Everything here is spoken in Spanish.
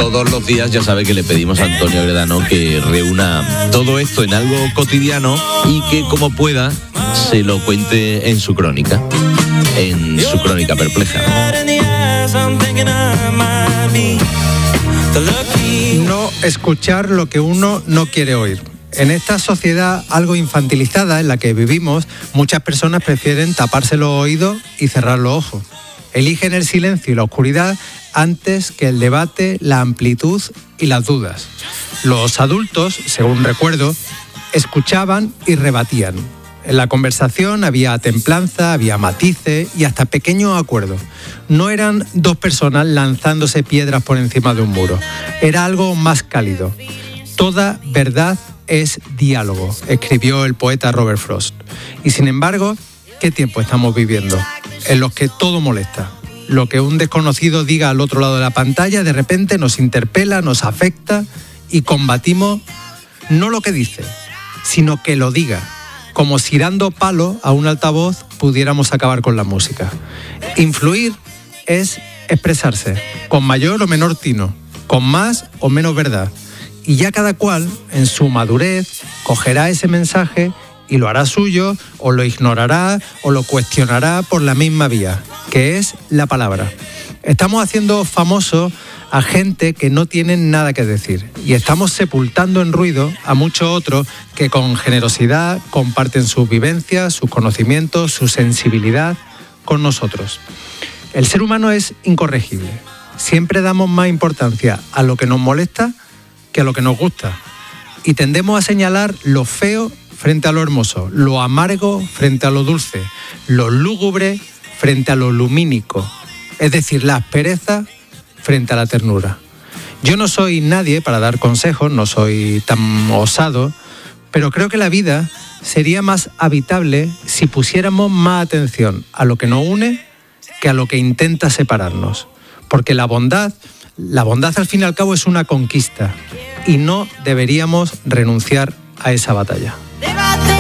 todos los días ya sabe que le pedimos a Antonio Gredano que reúna todo esto en algo cotidiano y que como pueda se lo cuente en su crónica perpleja. No escuchar lo que uno no quiere oír. En esta sociedad algo infantilizada en la que vivimos, muchas personas prefieren taparse los oídos y cerrar los ojos. Eligen el silencio y la oscuridad antes que el debate, la amplitud y las dudas. Los adultos, según recuerdo, escuchaban y rebatían. En la conversación había templanza, había matices y hasta pequeños acuerdos. No eran dos personas lanzándose piedras por encima de un muro. Era algo más cálido. Toda verdad es diálogo, escribió el poeta Robert Frost. Y sin embargo, ¿qué tiempo estamos viviendo? En los que todo molesta. Lo que un desconocido diga al otro lado de la pantalla de repente nos interpela, nos afecta y combatimos no lo que dice, sino que lo diga. Como si dando palo a un altavoz pudiéramos acabar con la música. Influir es expresarse, con mayor o menor tino, con más o menos verdad. Y ya cada cual, en su madurez, cogerá ese mensaje y lo hará suyo, o lo ignorará, o lo cuestionará por la misma vía, que es la palabra. Estamos haciendo famoso a gente que no tiene nada que decir y estamos sepultando en ruido a muchos otros que con generosidad comparten sus vivencias, sus conocimientos, su sensibilidad con nosotros. El ser humano es incorregible. Siempre damos más importancia a lo que nos molesta que a lo que nos gusta. Y tendemos a señalar lo feo frente a lo hermoso, lo amargo frente a lo dulce, lo lúgubre frente a lo lumínico. Es decir, la aspereza frente a la ternura. Yo no soy nadie para dar consejos, no soy tan osado, pero creo que la vida sería más habitable si pusiéramos más atención a lo que nos une que a lo que intenta separarnos. Porque la bondad al fin y al cabo es una conquista y no deberíamos renunciar a esa batalla.